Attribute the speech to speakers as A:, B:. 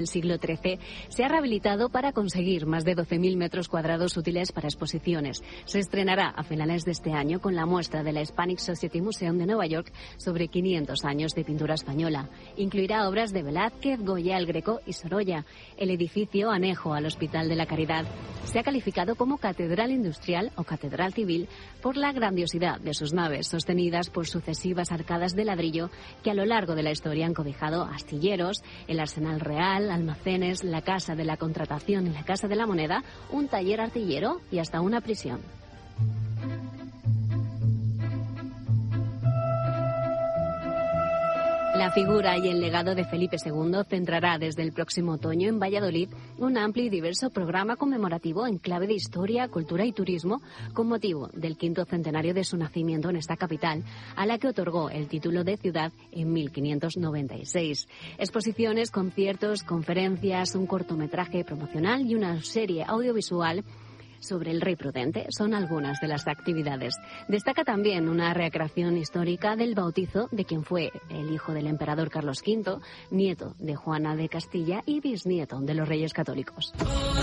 A: del siglo XIII, se ha rehabilitado para conseguir más de 12.000 metros cuadrados útiles para exposiciones. Se estrenará a finales de este año con la muestra de la Hispanic Society Museum de Nueva York sobre 500 años de pintura española. Incluirá obras de Velázquez, Goya, El Greco y Sorolla. El edificio anejo al Hospital de la Caridad se ha calificado como catedral industrial o catedral civil por la grandiosidad de sus naves, sostenidas por sucesivas arcadas de ladrillo que a lo largo de la historia han cobijado astilleros, el Arsenal Real, almacenes, la Casa de la Contratación y la Casa de la Moneda, un taller artillero y hasta una prisión. La figura y el legado de Felipe II centrará desde el próximo otoño en Valladolid un amplio y diverso programa conmemorativo en clave de historia, cultura y turismo con motivo del 5º centenario de su nacimiento en esta capital, a la que otorgó el título de ciudad en 1596. Exposiciones, conciertos, conferencias, un cortometraje promocional y una serie audiovisual sobre el rey prudente son algunas de las actividades. Destaca también una recreación histórica del bautizo de quien fue el hijo del emperador Carlos V, nieto de Juana de Castilla y bisnieto de los Reyes Católicos.